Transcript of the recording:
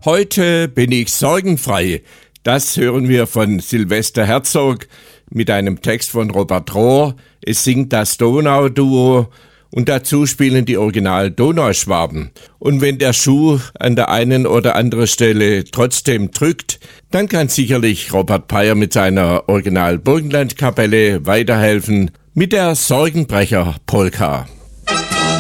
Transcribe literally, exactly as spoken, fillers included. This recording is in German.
Heute bin ich sorgenfrei. Das hören wir von Silvester Herzog mit einem Text von Robert Rohr. Es singt das Donau-Duo und dazu spielen die Original-Donauschwaben. Und wenn der Schuh an der einen oder anderen Stelle trotzdem drückt, dann kann sicherlich Robert Peyer mit seiner Original-Burgenland-Kapelle weiterhelfen mit der Sorgenbrecher-Polka.